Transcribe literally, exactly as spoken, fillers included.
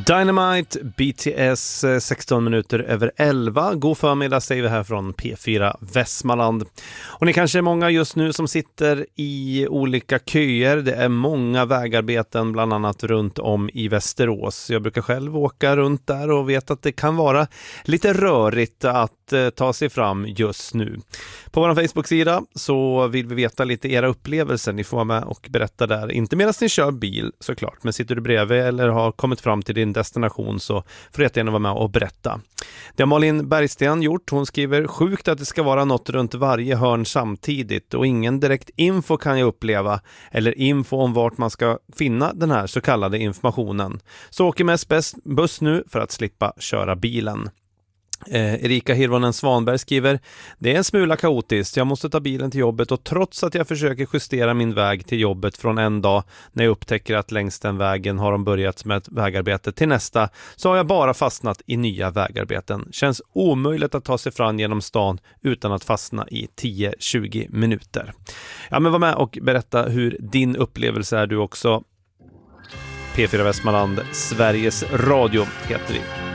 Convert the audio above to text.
Dynamite, B T S, sexton minuter över elva. God förmiddag säger vi här från P fyra Västmanland. Och ni kanske är många just nu som sitter i olika köer. Det är många vägarbeten bland annat runt om i Västerås. Jag brukar själv åka runt där och vet att det kan vara lite rörigt att eh, ta sig fram just nu. På vår Facebook-sida så vill vi veta lite era upplevelser. Ni får vara med och berätta där. Inte medan ni kör bil såklart, men sitter du bredvid eller har kommit fram till din destination så får du jättegärna vara med och berätta. Det har Malin Bergsten gjort. Hon skriver: sjukt att det ska vara något runt varje hörn samtidigt och ingen direkt info kan jag uppleva eller info om vart man ska finna den här så kallade informationen. Så åker mest bäst buss nu för att slippa köra bilen. Eh, Erika Hirvonen Svanberg skriver: det är en smula kaotiskt, jag måste ta bilen till jobbet och trots att jag försöker justera min väg till jobbet från en dag när jag upptäcker att längs den vägen har de börjat med ett vägarbete till nästa så har jag bara fastnat i nya vägarbeten. Känns omöjligt att ta sig fram genom stan utan att fastna i tio till tjugo minuter. Ja, men var med och berätta hur din upplevelse är du också. P fyra Västmanland, Sveriges Radio heter vi.